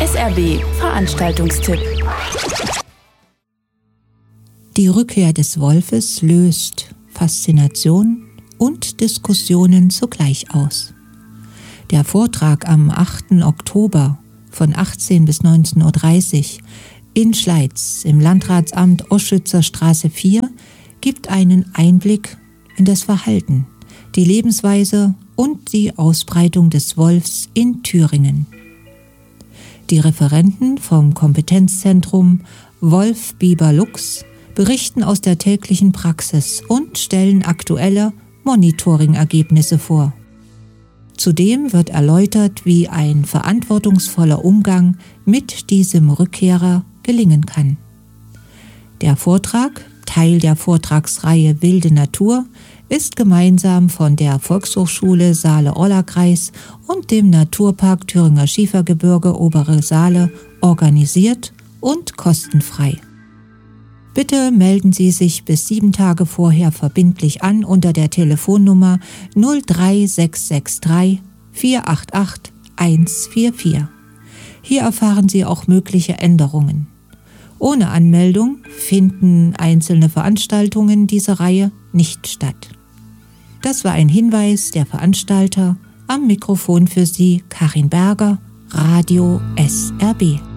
SRB Veranstaltungstipp. Die Rückkehr des Wolfes löst Faszination und Diskussionen zugleich aus. Der Vortrag am 8. Oktober von 18 bis 19.30 Uhr in Schleiz im Landratsamt Oschützer Straße 4 gibt einen Einblick in das Verhalten, die Lebensweise und die Ausbreitung des Wolfs in Thüringen. Die Referenten vom Kompetenzzentrum Wolf Biber Luchs berichten aus der täglichen Praxis und stellen aktuelle Monitoring-Ergebnisse vor. Zudem wird erläutert, wie ein verantwortungsvoller Umgang mit diesem Rückkehrer gelingen kann. Der Vortrag, Teil der Vortragsreihe Wilde Natur, ist gemeinsam von der Volkshochschule Saale-Orla-Kreis und dem Naturpark Thüringer Schiefergebirge Obere Saale organisiert und kostenfrei. Bitte melden Sie sich bis 7 Tage vorher verbindlich an unter der Telefonnummer 03663 488 144. Hier erfahren Sie auch mögliche Änderungen. Ohne Anmeldung finden einzelne Veranstaltungen dieser Reihe nicht statt. Das war ein Hinweis der Veranstalter. Am Mikrofon für Sie Karin Berger, Radio SRB.